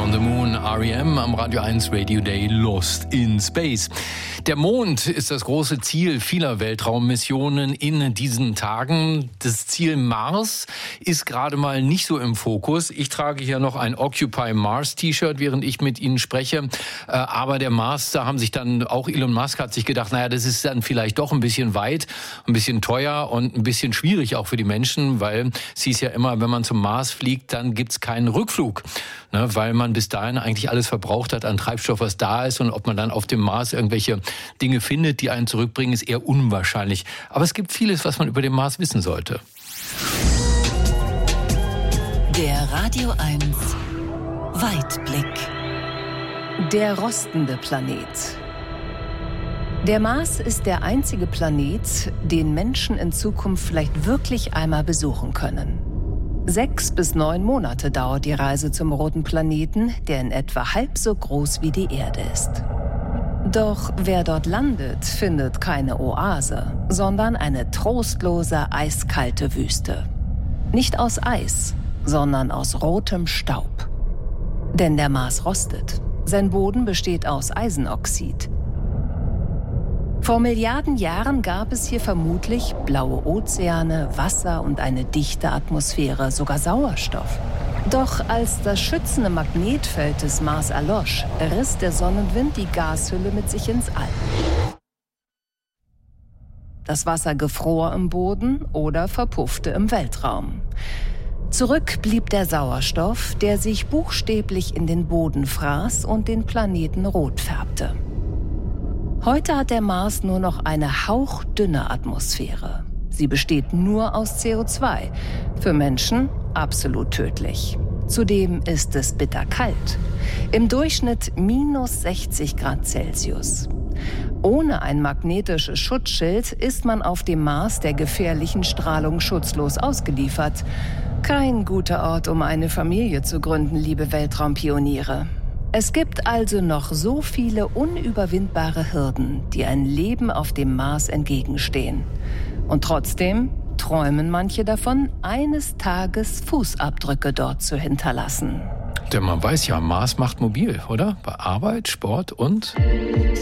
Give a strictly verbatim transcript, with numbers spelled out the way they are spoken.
on the Moon, R E M am Radio eins Radio Day, Lost in Space. Der Mond ist das große Ziel vieler Weltraummissionen in diesen Tagen. Das Ziel Mars ist gerade mal nicht so im Fokus. Ich trage hier noch ein Occupy Mars T-Shirt, während ich mit Ihnen spreche. Aber der Mars, da haben sich dann auch Elon Musk hat sich gedacht, naja, das ist dann vielleicht doch ein bisschen weit, ein bisschen teuer und ein bisschen schwierig auch für die Menschen, weil es hieß ja immer, wenn man zum Mars fliegt, dann gibt's keinen Rückflug, ne, weil man bis dahin eigentlich alles verbraucht hat an Treibstoff, was da ist, und ob man dann auf dem Mars irgendwelche Dinge findet, die einen zurückbringen, ist eher unwahrscheinlich. Aber es gibt vieles, was man über den Mars wissen sollte. Der Radio eins Weitblick. Der rostende Planet. Der Mars ist der einzige Planet, den Menschen in Zukunft vielleicht wirklich einmal besuchen können. Sechs bis neun Monate dauert die Reise zum roten Planeten, der in etwa halb so groß wie die Erde ist. Doch wer dort landet, findet keine Oase, sondern eine trostlose, eiskalte Wüste. Nicht aus Eis, sondern aus rotem Staub. Denn der Mars rostet. Sein Boden besteht aus Eisenoxid. Vor Milliarden Jahren gab es hier vermutlich blaue Ozeane, Wasser und eine dichte Atmosphäre, sogar Sauerstoff. Doch als das schützende Magnetfeld des Mars erlosch, riss der Sonnenwind die Gashülle mit sich ins All. Das Wasser gefror im Boden oder verpuffte im Weltraum. Zurück blieb der Sauerstoff, der sich buchstäblich in den Boden fraß und den Planeten rot färbte. Heute hat der Mars nur noch eine hauchdünne Atmosphäre. Sie besteht nur aus C O zwei. Für Menschen absolut tödlich. Zudem ist es bitterkalt. Im Durchschnitt minus sechzig Grad Celsius. Ohne ein magnetisches Schutzschild ist man auf dem Mars der gefährlichen Strahlung schutzlos ausgeliefert. Kein guter Ort, um eine Familie zu gründen, liebe Weltraumpioniere. Es gibt also noch so viele unüberwindbare Hürden, die ein Leben auf dem Mars entgegenstehen. Und trotzdem träumen manche davon, eines Tages Fußabdrücke dort zu hinterlassen. Denn man weiß ja, Mars macht mobil, oder? Bei Arbeit, Sport und...